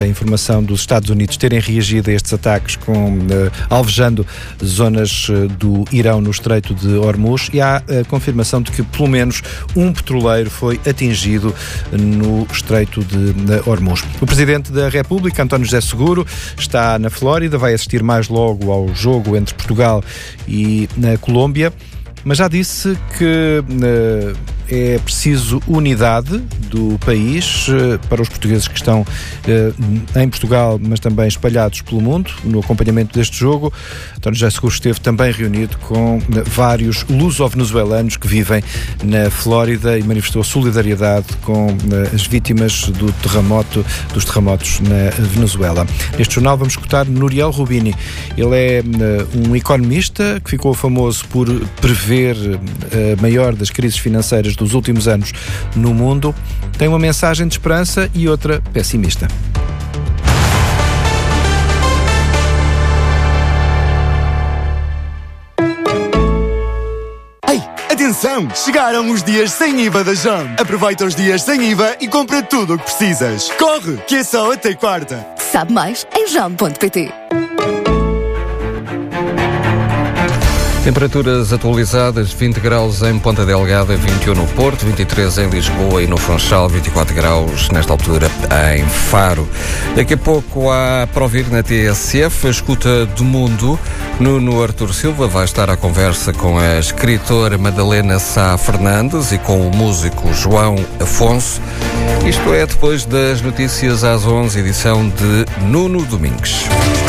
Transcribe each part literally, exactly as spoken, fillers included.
A informação dos Estados Unidos terem reagido a estes ataques com, uh, alvejando zonas uh, do Irão no Estreito de Hormuz, e há a confirmação de que pelo menos um petroleiro foi atingido no Estreito de, de Hormuz. O Presidente da República, António José Seguro, está na Flórida, vai assistir mais logo ao jogo entre Portugal e na Colômbia, mas já disse que uh, é preciso unidade do país uh, para os portugueses que estão uh, em Portugal, mas também espalhados pelo mundo. No acompanhamento deste jogo, António José Seguro esteve também reunido com uh, vários luso-venezuelanos que vivem na Flórida e manifestou solidariedade com uh, as vítimas do terremoto, dos terremotos na Venezuela. Neste jornal vamos escutar Nuriel Rubini. Ele é uh, um economista que ficou famoso por prever a maior das crises financeiras dos últimos anos no mundo. Tem uma mensagem de esperança e outra pessimista. Ei, atenção! Chegaram os dias sem I V A da Jam. Aproveita os dias sem I V A e compra tudo o que precisas. Corre, que é só até quarta. Sabe mais em jam ponto pt. Temperaturas atualizadas, vinte graus em Ponta Delgada, vinte e um no Porto, vinte e três em Lisboa e no Funchal, vinte e quatro graus nesta altura em Faro. Daqui a pouco há para ouvir na T S F a escuta do mundo. Nuno Artur Silva vai estar à conversa com a escritora Madalena Sá Fernandes e com o músico João Afonso. Isto é depois das notícias às onze, edição de Nuno Domingues.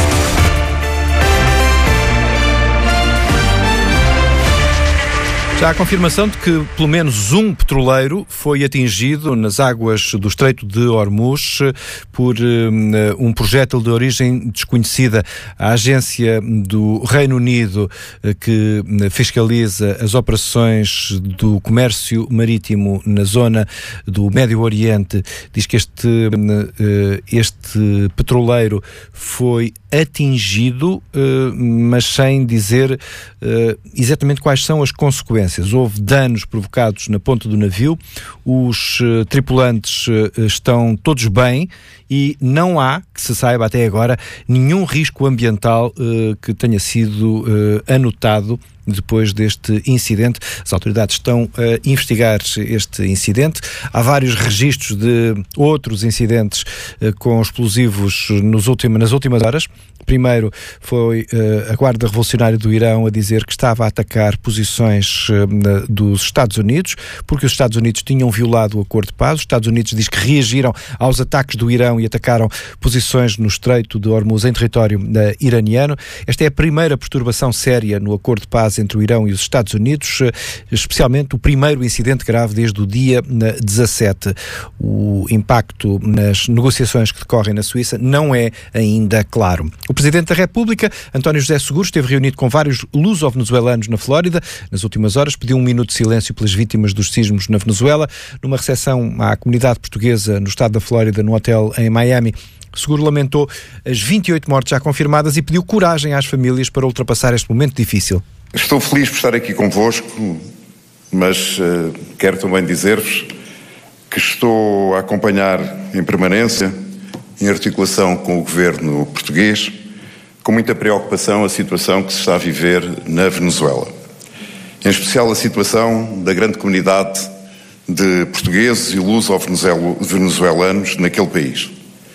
Já há a confirmação de que pelo menos um petroleiro foi atingido nas águas do Estreito de Hormuz por um, um projétil de origem desconhecida. A agência do Reino Unido que fiscaliza as operações do comércio marítimo na zona do Médio Oriente diz que este, este petroleiro foi atingido, mas sem dizer exatamente quais são as consequências. Houve danos provocados na ponta do navio, os uh, tripulantes uh, estão todos bem e não há, que se saiba até agora, nenhum risco ambiental uh, que tenha sido uh, anotado depois deste incidente. As autoridades estão a investigar este incidente. Há vários registros de outros incidentes uh, com explosivos nos últimos, nas últimas horas. Primeiro foi uh, a Guarda Revolucionária do Irão a dizer que estava a atacar posições uh, dos Estados Unidos, porque os Estados Unidos tinham violado o acordo de paz. Os Estados Unidos diz que reagiram aos ataques do Irão e atacaram posições no Estreito de Hormuz em território uh, iraniano. Esta é a primeira perturbação séria no acordo de paz entre o Irão e os Estados Unidos, uh, especialmente o primeiro incidente grave desde o dia uh, dezassete. O impacto nas negociações que decorrem na Suíça não é ainda claro. O Presidente da República, António José Seguro, esteve reunido com vários luso-venezuelanos na Flórida. Nas últimas horas pediu um minuto de silêncio pelas vítimas dos sismos na Venezuela. Numa recepção à comunidade portuguesa no estado da Flórida, no hotel em Miami, Seguro lamentou as vinte e oito mortes já confirmadas e pediu coragem às famílias para ultrapassar este momento difícil. Estou feliz por estar aqui convosco, mas uh, quero também dizer-vos que estou a acompanhar em permanência, em articulação com o governo português, com muita preocupação a situação que se está a viver na Venezuela. Em especial a situação da grande comunidade de portugueses e luso-venezuelanos naquele país.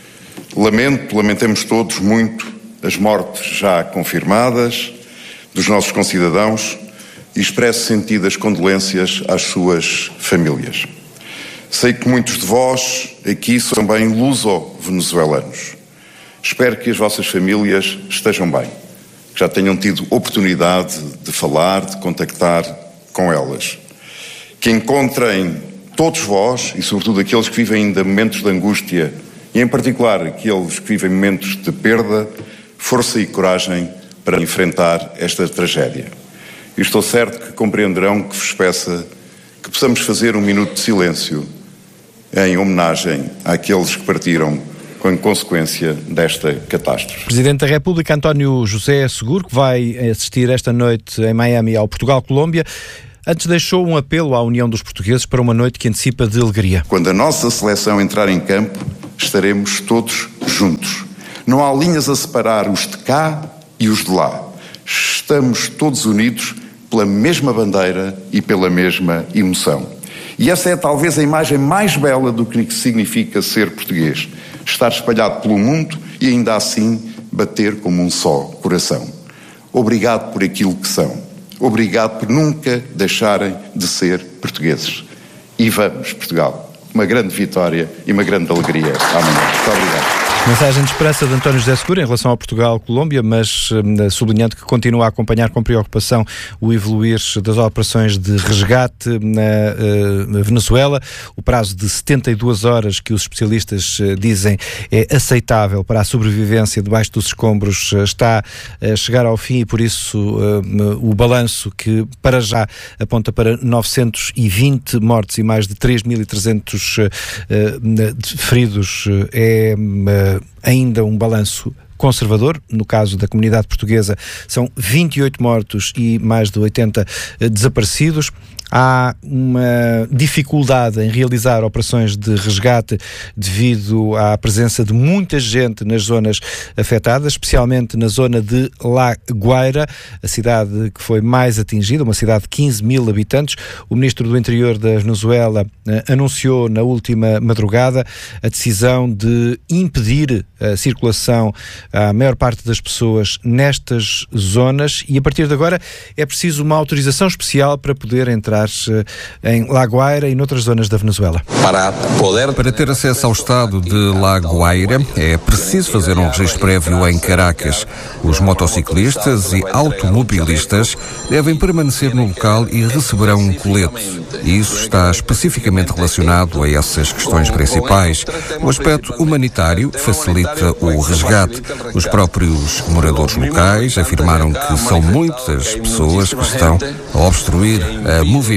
Lamento, lamentemos todos muito as mortes já confirmadas dos nossos concidadãos e expresso sentidas condolências às suas famílias. Sei que muitos de vós aqui são também luso-venezuelanos. Espero que as vossas famílias estejam bem, que já tenham tido oportunidade de falar, de contactar com elas. Que encontrem todos vós, e sobretudo aqueles que vivem ainda momentos de angústia, e em particular aqueles que vivem momentos de perda, força e coragem para enfrentar esta tragédia. E estou certo que compreenderão que vos peça que possamos fazer um minuto de silêncio em homenagem àqueles que partiram com consequência desta catástrofe. Presidente da República, António José Seguro, que vai assistir esta noite em Miami ao Portugal-Colômbia, antes deixou um apelo à União dos Portugueses para uma noite que antecipa de alegria. Quando a nossa seleção entrar em campo, estaremos todos juntos. Não há linhas a separar os de cá e os de lá. Estamos todos unidos pela mesma bandeira e pela mesma emoção. E essa é talvez a imagem mais bela do que significa ser português. Estar espalhado pelo mundo e ainda assim bater como um só coração. Obrigado por aquilo que são. Obrigado por nunca deixarem de ser portugueses. E vamos, Portugal. Uma grande vitória e uma grande alegria amanhã. Muito obrigado. Mensagem de esperança de António José Seguro em relação ao Portugal-Colômbia, mas uh, sublinhando que continua a acompanhar com preocupação o evoluir das operações de resgate na uh, Venezuela. O prazo de setenta e duas horas que os especialistas uh, dizem é aceitável para a sobrevivência debaixo dos escombros uh, está a chegar ao fim e por isso uh, o balanço que para já aponta para novecentos e vinte mortes e mais de três mil e trezentos uh, uh, feridos uh, é uh, ainda um balanço conservador. No caso da comunidade portuguesa são vinte e oito mortos e mais de oitenta desaparecidos. Há uma dificuldade em realizar operações de resgate devido à presença de muita gente nas zonas afetadas, especialmente na zona de La Guaira, a cidade que foi mais atingida, uma cidade de quinze mil habitantes. O ministro do Interior da Venezuela eh, anunciou na última madrugada a decisão de impedir a circulação à maior parte das pessoas nestas zonas e a partir de agora é preciso uma autorização especial para poder entrar em La Guaira e noutras zonas da Venezuela. Para poder... Para ter acesso ao estado de La Guaira é preciso fazer um registro prévio em Caracas. Os motociclistas e automobilistas devem permanecer no local e receberão um colete. Isso está especificamente relacionado a essas questões principais. O aspecto humanitário facilita o resgate. Os próprios moradores locais afirmaram que são muitas pessoas que estão a obstruir a movimentação.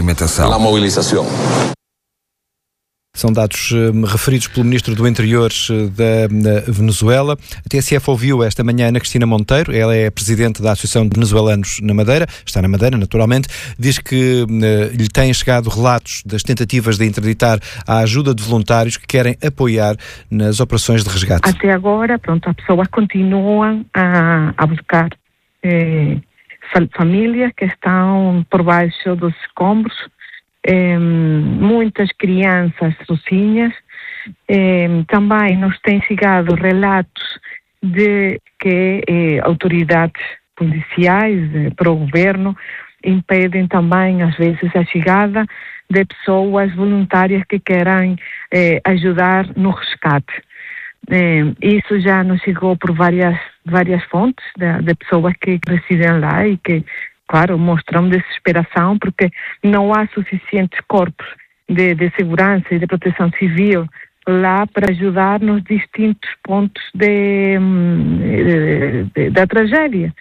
São dados uh, referidos pelo Ministro do Interior uh, da uh, Venezuela. A T S F ouviu esta manhã Ana Cristina Monteiro, ela é Presidente da Associação de Venezuelanos na Madeira, está na Madeira naturalmente, diz que uh, lhe têm chegado relatos das tentativas de interditar a ajuda de voluntários que querem apoiar nas operações de resgate. Até agora, pronto, as pessoas continuam a, a buscar eh, famílias que estão por baixo dos escombros, eh, muitas crianças sozinhas. Eh, também nos têm chegado relatos de que eh, autoridades policiais eh, para o governo impedem também, às vezes, a chegada de pessoas voluntárias que querem eh, ajudar no resgate. Eh, isso já nos chegou por várias, várias fontes de, de pessoas que residem lá e que, claro, mostram desesperação porque não há suficientes corpos de, de segurança e de proteção civil lá para ajudar nos distintos pontos de, de, de, da tragédia.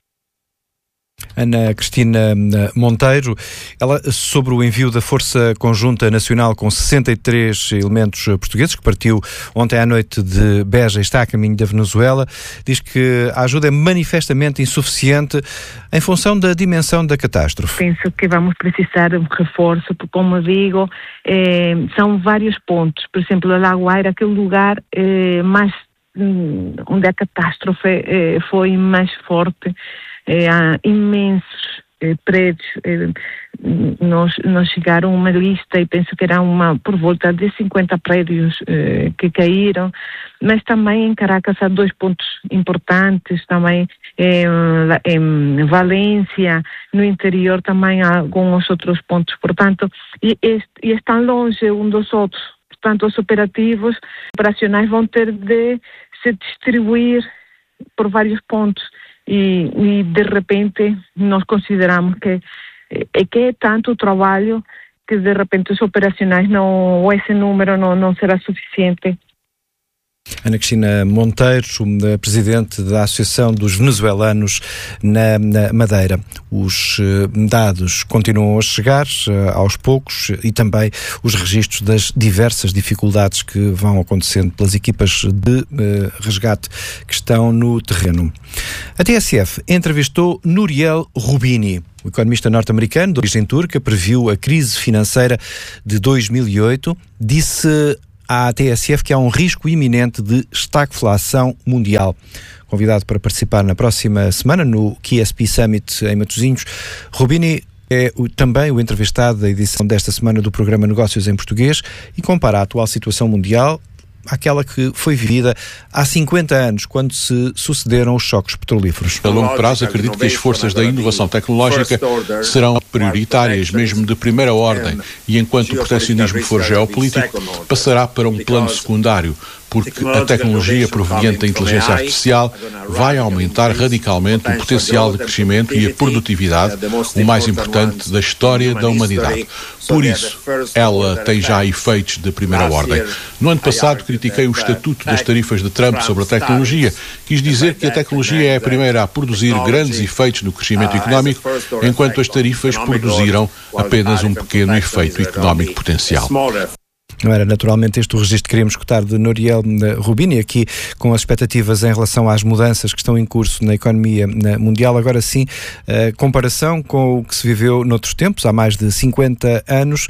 Ana Cristina Monteiro, ela sobre o envio da Força Conjunta Nacional com sessenta e três elementos portugueses, que partiu ontem à noite de Beja e está a caminho da Venezuela, diz que a ajuda é manifestamente insuficiente em função da dimensão da catástrofe. Penso que vamos precisar de um reforço, porque, como digo, eh, são vários pontos. Por exemplo, a La Guaira, aquele lugar eh, mais, onde a catástrofe eh, foi mais forte. É, há imensos é, prédios, é, nós, nós chegaram uma lista e penso que era uma, por volta de cinquenta prédios é, que caíram, mas também em Caracas há dois pontos importantes, também é, em Valência, no interior também há alguns outros pontos, portanto, e, e estão longe um dos outros, portanto os operativos operacionais vão ter de se distribuir por vários pontos. E, e de repente nós consideramos que é que é tanto o trabalho que de repente os operacionais não, ou esse número não, não será suficiente. Ana Cristina Monteiro, Presidente da Associação dos Venezuelanos na, na Madeira. Os dados continuam a chegar aos poucos e também os registros das diversas dificuldades que vão acontecendo pelas equipas de uh, resgate que estão no terreno. A T S F entrevistou Nouriel Roubini. O economista norte-americano de origem turca previu a crise financeira de dois mil e oito, disse à T S F que há um risco iminente de estagflação mundial. Convidado para participar na próxima semana no Q S P Summit em Matosinhos, Rubini é o, também o entrevistado da edição desta semana do programa Negócios em Português e compara a atual situação mundial àquela que foi vivida há cinquenta anos, quando se sucederam os choques petrolíferos. A longo prazo, acredito que as forças da inovação tecnológica serão prioritárias, mesmo de primeira ordem, e enquanto o proteccionismo for geopolítico, passará para um plano secundário, porque a tecnologia proveniente da inteligência artificial vai aumentar radicalmente o potencial de crescimento e a produtividade, o mais importante da história da humanidade. Por isso, ela tem já efeitos de primeira ordem. No ano passado, critiquei o estatuto das tarifas de Trump sobre a tecnologia. Quis dizer que a tecnologia é a primeira a produzir grandes efeitos no crescimento económico, enquanto as tarifas produziram apenas um pequeno efeito económico potencial. Não era naturalmente este o registro que queríamos escutar de Nouriel Rubini, aqui com as expectativas em relação às mudanças que estão em curso na economia mundial. Agora sim, a comparação com o que se viveu noutros tempos, há mais de cinquenta anos,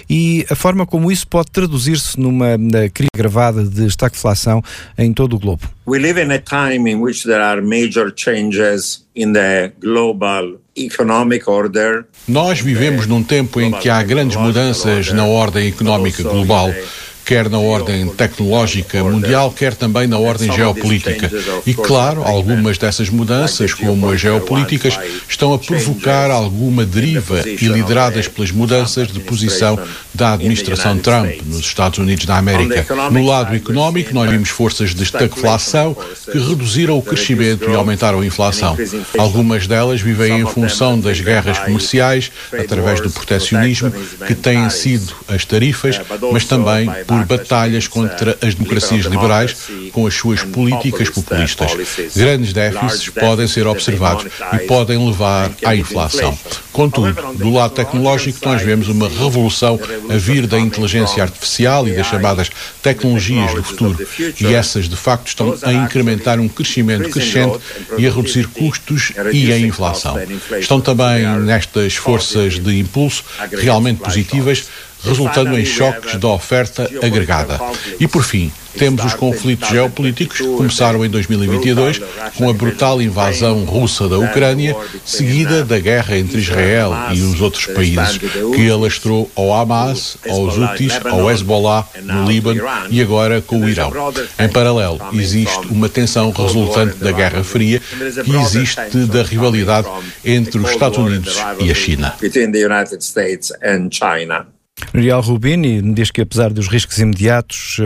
e a forma como isso pode traduzir-se numa crise agravada de estagflação em todo o globo. We live in a time in which there are major changes in the global economic order. Nós vivemos num tempo em que há grandes mudanças na ordem económica global, quer na ordem tecnológica mundial, quer também na ordem geopolítica. E, claro, algumas dessas mudanças, como as geopolíticas, estão a provocar alguma deriva e lideradas pelas mudanças de posição da administração Trump nos Estados Unidos da América. No lado económico, nós vimos forças de estagflação que reduziram o crescimento e aumentaram a inflação. Algumas delas vivem em função das guerras comerciais, através do proteccionismo, que têm sido as tarifas, mas também por por batalhas contra as democracias liberais com as suas políticas populistas. Grandes déficits podem ser observados e podem levar à inflação. Contudo, do lado tecnológico, nós vemos uma revolução a vir da inteligência artificial e das chamadas tecnologias do futuro. E essas, de facto, estão a incrementar um crescimento crescente e a reduzir custos e a inflação. Estão também nestas forças de impulso realmente positivas, resultando em choques da oferta agregada. E, por fim, temos os conflitos geopolíticos que começaram em dois mil e vinte e dois com a brutal invasão russa da Ucrânia, seguida da guerra entre Israel e os outros países, que alastrou ao Hamas, aos Houthis, ao Hezbollah no Líbano e agora com o Irão. Em paralelo, existe uma tensão resultante da Guerra Fria que existe da rivalidade entre os Estados Unidos e a China. Nouriel Rubini diz que, apesar dos riscos imediatos,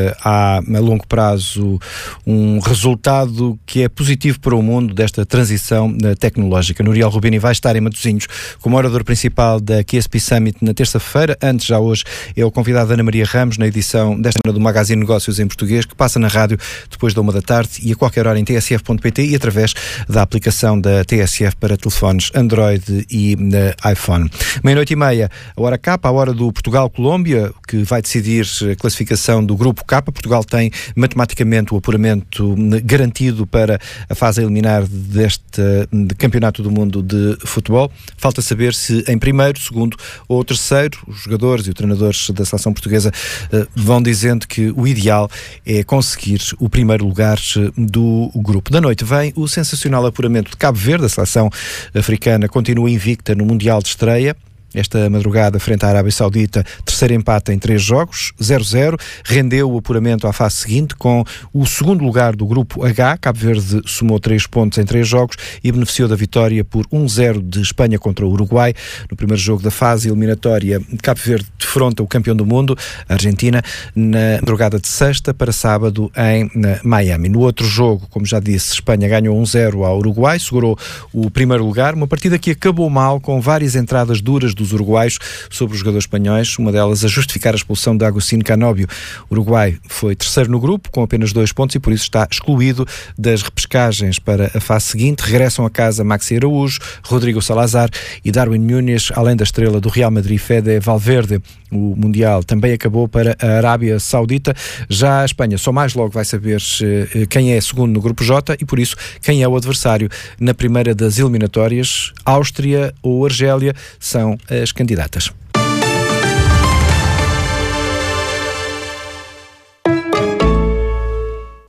há a longo prazo um resultado que é positivo para o mundo desta transição tecnológica. Nouriel Rubini vai estar em Matosinhos como orador principal da Q S P Summit na terça-feira. Antes, já hoje, é o convidado Ana Maria Ramos na edição desta semana do Magazine Negócios em Português, que passa na rádio depois da uma da tarde e a qualquer hora em t s f ponto p t e através da aplicação da T S F para telefones Android e iPhone. Meia-noite e meia, a hora K, a hora do Portugal-Colômbia, que vai decidir a classificação do Grupo K. Portugal tem matematicamente o apuramento garantido para a fase a eliminar deste de Campeonato do Mundo de Futebol. Falta saber se em primeiro, segundo ou terceiro, os jogadores e os treinadores da seleção portuguesa uh, vão dizendo que o ideal é conseguir o primeiro lugar do grupo. Da noite vem o sensacional apuramento de Cabo Verde. A seleção africana continua invicta no Mundial de Estreia. Esta madrugada, frente à Arábia Saudita, terceiro empate em três jogos, zero zero, rendeu o apuramento à fase seguinte com o segundo lugar do Grupo H. Cabo Verde somou três pontos em três jogos e beneficiou da vitória por um zero de Espanha contra o Uruguai. No primeiro jogo da fase eliminatória, Cabo Verde defronta o campeão do mundo, a Argentina, na madrugada de sexta para sábado em Miami. No outro jogo, como já disse, Espanha ganhou um zero ao Uruguai, segurou o primeiro lugar, uma partida que acabou mal com várias entradas duras dos uruguaios sobre os jogadores espanhóis, uma delas a justificar a expulsão de Agustín Canóbio. O Uruguai foi terceiro no grupo, com apenas dois pontos e por isso está excluído das repescagens para a fase seguinte. Regressam a casa Maxi Araújo, Rodrigo Salazar e Darwin Núñez, além da estrela do Real Madrid, Fede Valverde. O Mundial também acabou para a Arábia Saudita. Já a Espanha só mais logo vai saber quem é segundo no Grupo J e por isso quem é o adversário na primeira das eliminatórias. Áustria ou Argélia são as candidatas.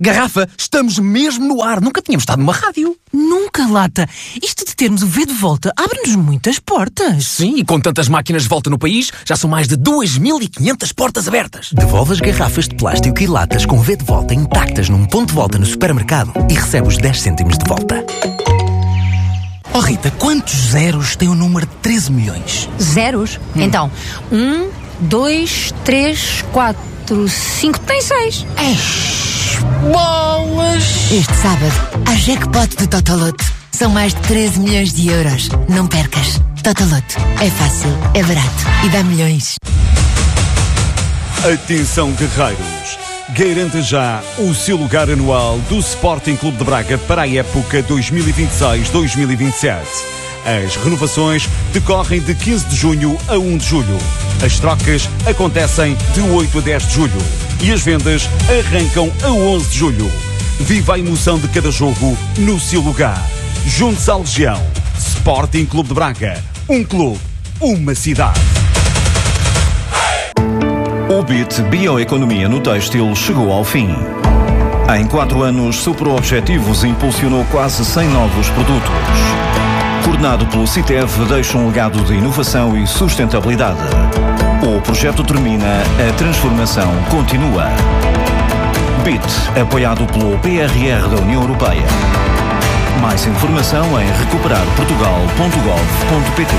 Garrafa, estamos mesmo no ar. Nunca tínhamos estado numa rádio. Nunca, Lata. Isto de termos o V de volta abre-nos muitas portas. Sim, e com tantas máquinas de volta no país, já são mais de duas mil e quinhentas portas abertas. Devolve as garrafas de plástico e latas com V de volta intactas num ponto de volta no supermercado e recebe os dez cêntimos de volta. Oh Rita, quantos zeros tem o número de treze milhões? Zeros? Hum. Então, um, dois, três, quatro, cinco, tem seis. Eish, bolas! Este sábado, há jackpot do Totoloto. São mais de treze milhões de euros. Não percas. Totoloto. É fácil, é barato e dá milhões. Atenção, guerreiros. Garanta já o seu lugar anual do Sporting Clube de Braga para a época dois mil e vinte e seis dois mil e vinte e sete. As renovações decorrem de quinze de junho a um de julho. As trocas acontecem de oito a dez de julho. E as vendas arrancam a onze de julho. Viva a emoção de cada jogo no seu lugar. Junte-se à Legião. Sporting Clube de Braga. Um clube, uma cidade. O B I T Bioeconomia no Têxtil chegou ao fim. Em quatro anos superou objetivos e impulsionou quase cem novos produtos. Coordenado pelo CITEV, deixa um legado de inovação e sustentabilidade. O projeto termina, a transformação continua. B I T, apoiado pelo P R R da União Europeia. Mais informação em recuperar portugal ponto gov ponto pt.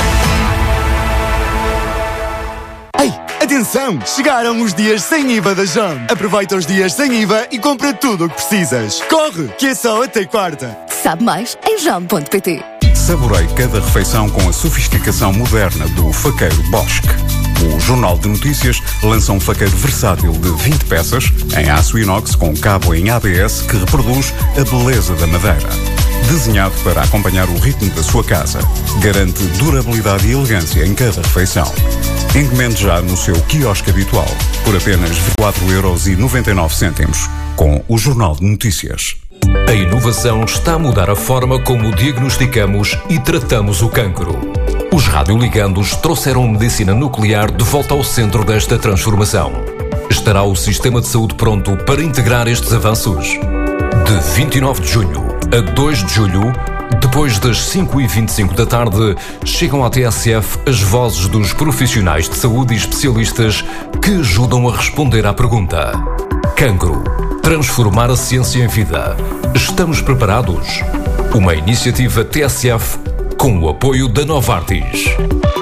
Atenção! Chegaram os dias sem I V A da Jam. Aproveita os dias sem I V A e compra tudo o que precisas. Corre, que é só até quarta. Sabe mais em jam ponto pt. Saborei cada refeição com a sofisticação moderna do faqueiro Bosque. O Jornal de Notícias lança um faqueiro versátil de vinte peças, em aço inox com cabo em A B S que reproduz a beleza da madeira. Desenhado para acompanhar o ritmo da sua casa. Garante durabilidade e elegância em cada refeição. Encomende já no seu quiosque habitual, por apenas quatro euros e noventa e nove cêntimos, com o Jornal de Notícias. A inovação está a mudar a forma como diagnosticamos e tratamos o cancro. Os radioligandos trouxeram a medicina nuclear de volta ao centro desta transformação. Estará o sistema de saúde pronto para integrar estes avanços? De vinte e nove de junho a dois de julho, depois das cinco e vinte e cinco da tarde, chegam à T S F as vozes dos profissionais de saúde e especialistas que ajudam a responder à pergunta: cancro, transformar a ciência em vida. Estamos preparados? Uma iniciativa T S F com o apoio da Novartis.